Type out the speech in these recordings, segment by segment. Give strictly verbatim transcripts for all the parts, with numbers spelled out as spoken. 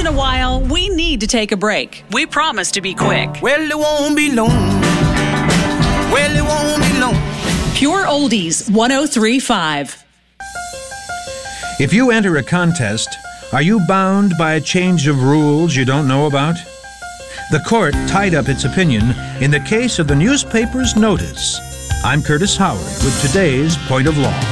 in a while, we need to take a break. We promise to be quick. Well, it won't be long. Well, it won't be long. Pure Oldies one oh three point five. If you enter a contest, are you bound by a change of rules you don't know about? The court tied up its opinion in the case of the newspaper's notice. I'm Curtis Howard with today's Point of Law.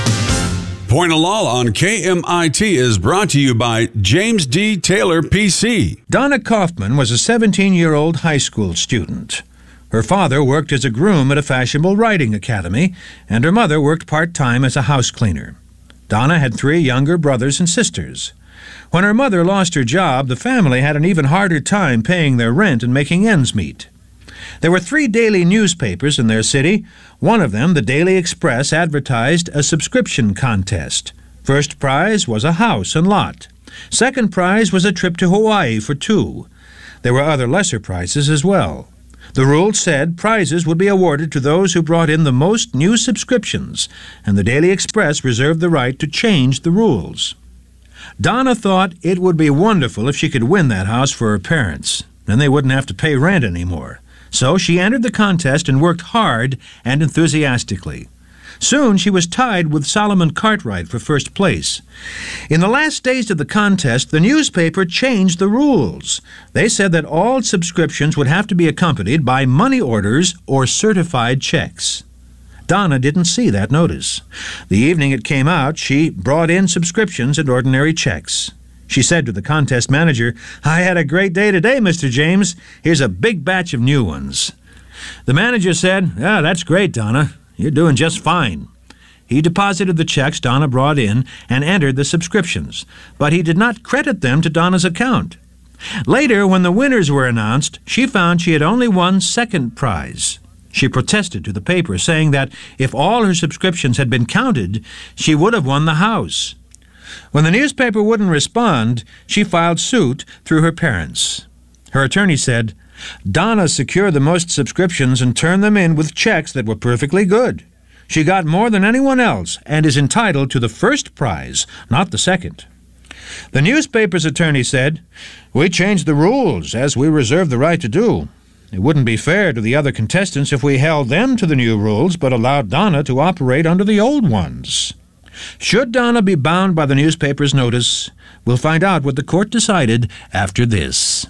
Point of Law on K M I T is brought to you by James D. Taylor, P C. Donna Kaufman was a seventeen-year-old high school student. Her father worked as a groom at a fashionable riding academy, and her mother worked part-time as a house cleaner. Donna had three younger brothers and sisters. When her mother lost her job, the family had an even harder time paying their rent and making ends meet. There were three daily newspapers in their city. One of them, the Daily Express, advertised a subscription contest. First prize was a house and lot. Second prize was a trip to Hawaii for two. There were other lesser prizes as well. The rules said prizes would be awarded to those who brought in the most new subscriptions, and the Daily Express reserved the right to change the rules. Donna thought it would be wonderful if she could win that house for her parents. Then they wouldn't have to pay rent anymore. So she entered the contest and worked hard and enthusiastically. Soon she was tied with Solomon Cartwright for first place. In the last days of the contest, the newspaper changed the rules. They said that all subscriptions would have to be accompanied by money orders or certified checks. Donna didn't see that notice. The evening it came out, she brought in subscriptions and ordinary checks. She said to the contest manager, "I had a great day today, Mister James. Here's a big batch of new ones." The manager said, "Ah, that's great, Donna. You're doing just fine." He deposited the checks Donna brought in and entered the subscriptions, but he did not credit them to Donna's account. Later, when the winners were announced, she found she had only won second prize. She protested to the paper, saying that if all her subscriptions had been counted, she would have won the house. When the newspaper wouldn't respond, she filed suit through her parents. Her attorney said, "Donna secured the most subscriptions and turned them in with checks that were perfectly good. She got more than anyone else and is entitled to the first prize, not the second." The newspaper's attorney said, "We changed the rules, as we reserve the right to do. It wouldn't be fair to the other contestants if we held them to the new rules but allowed Donna to operate under the old ones." Should Donna be bound by the newspaper's notice? We'll find out what the court decided after this.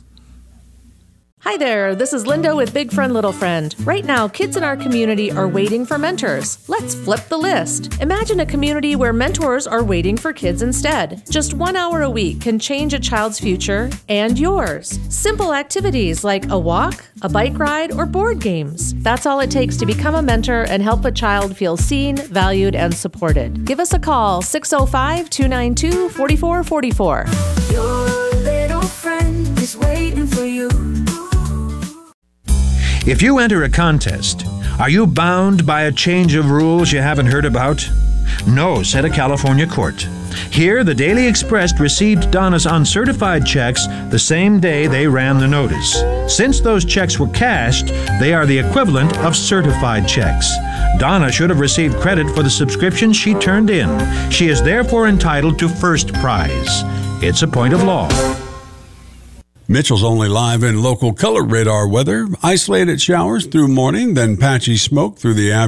Hi there, this is Linda with Big Friend Little Friend. Right now, kids in our community are waiting for mentors. Let's flip the list. Imagine a community where mentors are waiting for kids instead. Just one hour a week can change a child's future and yours. Simple activities like a walk, a bike ride, or board games. That's all it takes to become a mentor and help a child feel seen, valued, and supported. Give us a call, six oh five, two nine two, four four four four. Your little friend is waiting for you. If you enter a contest, are you bound by a change of rules you haven't heard about? No, said a California court. Here, the Daily Express received Donna's uncertified checks the same day they ran the notice. Since those checks were cashed, they are the equivalent of certified checks. Donna should have received credit for the subscription she turned in. She is therefore entitled to first prize. It's a point of law. Mitchell's only live in local color radar weather. Isolated showers through morning, then patchy smoke through the afternoon.